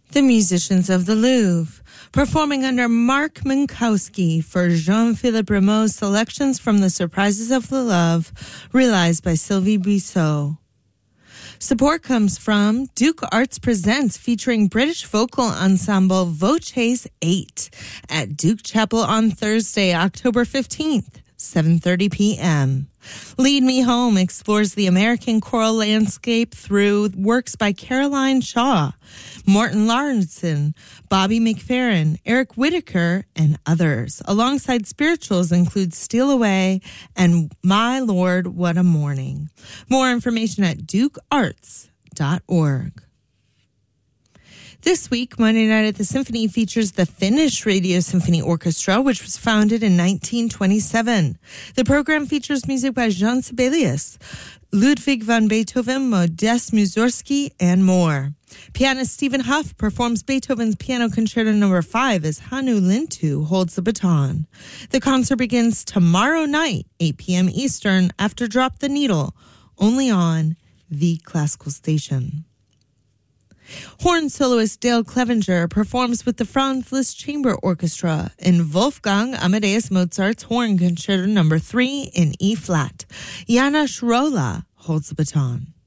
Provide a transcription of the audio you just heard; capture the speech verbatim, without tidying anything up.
The Musicians of the Louvre, performing under Mark Minkowski for Jean-Philippe Rameau's selections from The Surprises of the Love, realized by Sylvie Brissot. Support comes from Duke Arts Presents, featuring British vocal ensemble Voces eight at Duke Chapel on Thursday, October fifteenth, seven thirty p.m. Lead Me Home explores the American choral landscape through works by Caroline Shaw, Morton Lawrenson, Bobby McFerrin, Eric Whitaker, and others. Alongside spirituals include Steal Away and My Lord, What a Morning. More information at duke arts dot org. This week, Monday Night at the Symphony features the Finnish Radio Symphony Orchestra, which was founded in nineteen twenty-seven. The program features music by Jean Sibelius, Ludwig van Beethoven, Modest Mussorgsky, and more. Pianist Stephen Huff performs Beethoven's Piano Concerto Number five as Hannu Lintu holds the baton. The concert begins tomorrow night, eight p.m. Eastern, after Drop the Needle, only on The Classical Station. Horn soloist Dale Clevenger performs with the Franz Liszt Chamber Orchestra in Wolfgang Amadeus Mozart's Horn Concerto Number three in E-flat. Janos Rolla holds the baton.